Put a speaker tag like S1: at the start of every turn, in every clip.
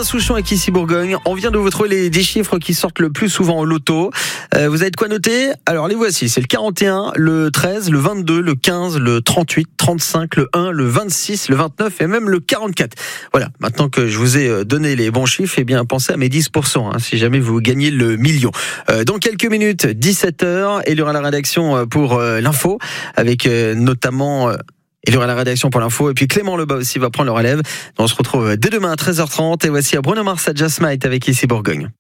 S1: Souchon avec Ici Bourgogne. On vient de vous trouver les 10 chiffres qui sortent le plus souvent au loto. Vous avez de quoi noter? Alors les voici, c'est le 41, le 13, le 22, le 15, le 38, 35, le 1, le 26, le 29 et même le 44. Voilà, maintenant que je vous ai donné les bons chiffres, eh bien pensez à mes 10%, si jamais vous gagnez le million. Dans quelques minutes, 17h, il y aura la rédaction pour l'info, avec notamment... Il y aura la rédaction pour l'info, et puis Clément Lebas aussi va prendre le relève. On se retrouve dès demain à 13h30, et voici à Bruno Mars à Just Might avec Ici Bourgogne.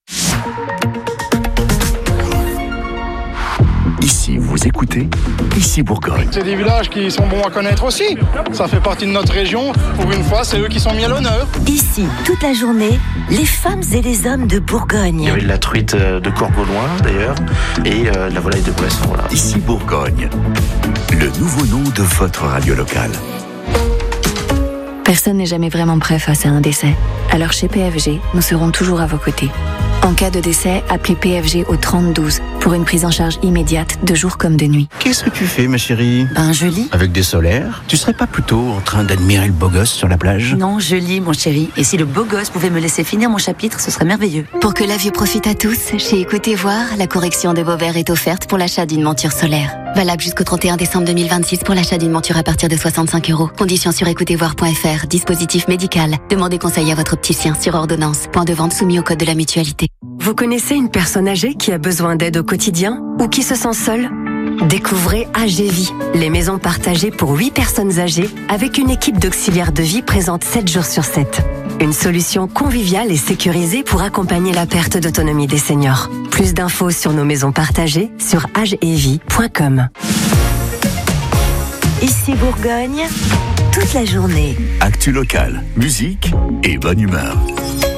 S2: Ici, vous écoutez Ici Bourgogne.
S3: C'est des villages qui sont bons à connaître aussi. Ça fait partie de notre région. Pour une fois, c'est eux qui sont mis à l'honneur.
S4: Ici, toute la journée, les femmes et les hommes de Bourgogne.
S5: Il y avait de la truite de Corgauloin, d'ailleurs, et de la volaille de Poisson. Voilà.
S2: Ici Bourgogne, le nouveau nom de votre radio locale.
S6: Personne n'est jamais vraiment prêt face à un décès. Alors chez PFG, nous serons toujours à vos côtés. En cas de décès, appelez PFG au 3012 pour une prise en charge immédiate de jour comme de nuit.
S7: Qu'est-ce que tu fais, ma chérie?
S4: Je lis.
S7: Avec des solaires? Tu serais pas plutôt en train d'admirer le beau gosse sur la plage?
S4: Non, je lis, mon chéri. Et si le beau gosse pouvait me laisser finir mon chapitre, ce serait merveilleux.
S6: Pour que la vue profite à tous, chez Écoutez Voir, la correction de vos verres est offerte pour l'achat d'une monture solaire. Valable jusqu'au 31 décembre 2026 pour l'achat d'une monture à partir de 65 €. Conditions sur écoutezvoir.fr. Dispositif médical. Demandez conseil à votre opticien sur ordonnance. Point de vente soumis au code de la mutualité.
S8: Vous connaissez une personne âgée qui a besoin d'aide au quotidien ou qui se sent seule? Découvrez AGVie, les maisons partagées pour 8 personnes âgées avec une équipe d'auxiliaires de vie présente 7 jours sur 7. Une solution conviviale et sécurisée pour accompagner la perte d'autonomie des seniors. Plus d'infos sur nos maisons partagées sur agevie.com.
S4: Ici Bourgogne, toute la journée.
S2: Actu locale, musique et bonne humeur.